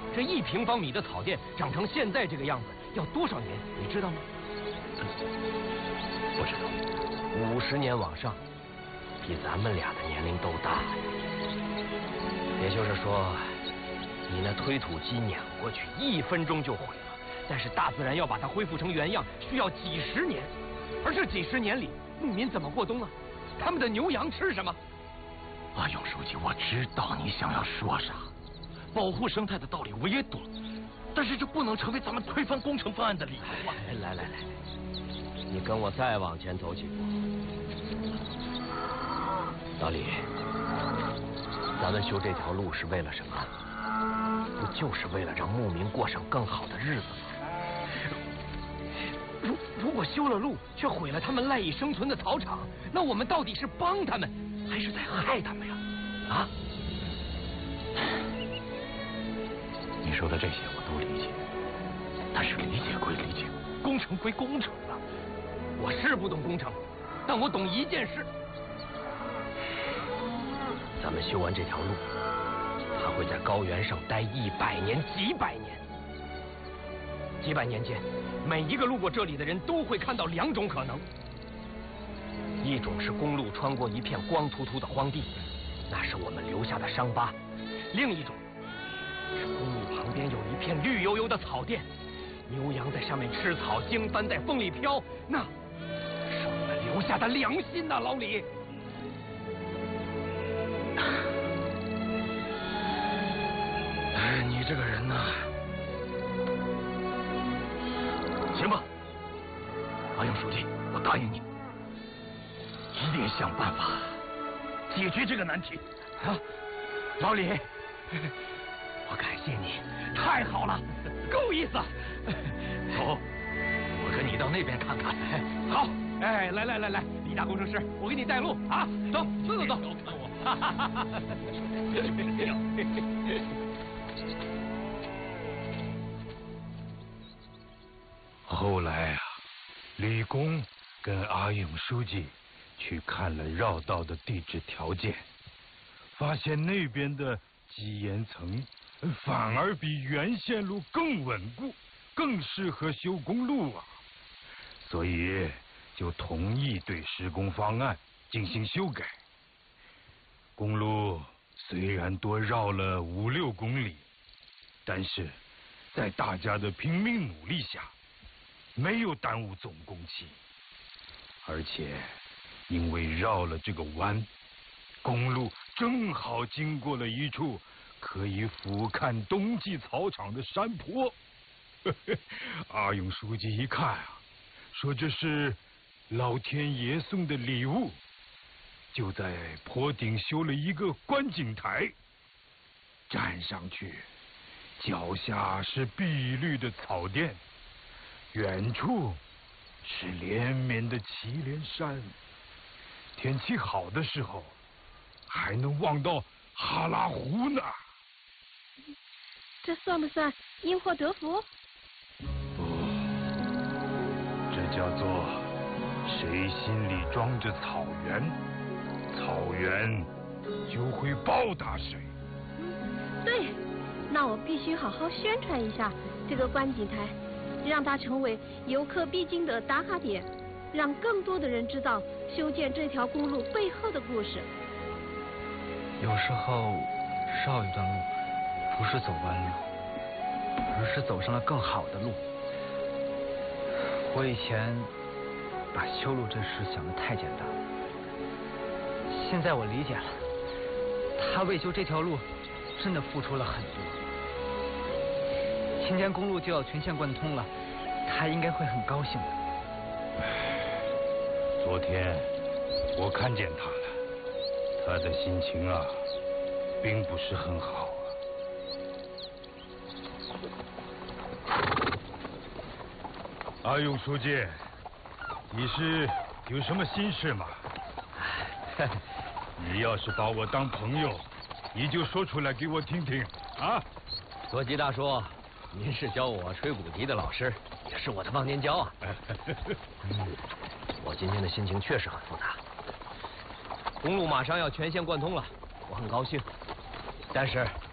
这1平方米的草甸长成现在这个样子，要多少年？你知道吗？ 不知道。 50年往上，比咱们俩的年龄都大。也就是说，你那推土机撵过去1分钟就毁了，但是大自然要把它恢复成原样，需要几十年。而这几十年里，牧民怎么过冬啊？他们的牛羊吃什么？ 阿勇书记，我知道你想要说啥，保护生态的道理我也懂，但是这不能成为咱们推翻工程方案的理由啊！ 来，你跟我再往前走几步。老李，咱们修这条路是为了什么？不就是为了让牧民过上更好的日子吗？如果修了路，却毁了他们赖以生存的草场，那我们到底是帮他们，还是在害他们呀？啊？ 你说的这些我都理解，但是理解归理解，工程归工程啊。 我是不懂工程，但我懂一件事。咱们修完这条路，它会在高原上待100年、几百年。几百年间，每一个路过这里的人都会看到2种可能：一种是公路穿过一片光秃秃的荒地，那是我们留下的伤疤；另一种是公路旁边有一片绿油油的草甸，牛羊在上面吃草，经幡在风里飘，那是我们留下的良心呐，老李。 你这个人呢？行吧，阿勇书记，我答应你，一定想办法解决这个难题。 啊，老李，我感谢你，太好了，够意思。 走，我跟你到那边看看。 好，哎，来，李大工程师，我给你带路啊！走。 调看我。 后来啊，李工跟阿勇书记去看了绕道的地质条件，发现那边的基岩层反而比原线路更稳固，更适合修公路啊，所以就同意对施工方案进行修改。公路虽然多绕了5、6公里，但是在大家的拼命努力下，没有耽误总工期，而且因为绕了这个弯，公路正好经过了一处可以俯瞰冬季草场的山坡。阿勇书记一看啊，说这是老天爷送的礼物，就在坡顶修了一个观景台，站上去，脚下是碧绿的草甸，远处是连绵的祁连山，天气好的时候还能望到哈拉湖呢。 这算不算因祸得福？ 不，这叫做谁心里装着草原，草原就会报答谁。 对，那我必须好好宣传一下这个观景台，让它成为游客必经的打卡点，让更多的人知道修建这条公路背后的故事。 有时候绕一段路不是走弯路，而是走上了更好的路。我以前把修路这事想得太简单了，现在我理解了，他为修这条路真的付出了很多。今天公路就要全线贯通了，他应该会很高兴的。 昨天我看见他了，他的心情啊并不是很好啊。阿勇书记，你是有什么心事吗？你要是把我当朋友，你就说出来给我听听啊。 罗吉大叔，您是教我吹骨笛的老师，也是我的忘年交啊。我今天的心情确实很复杂。公路马上要全线贯通了，我很高兴，但是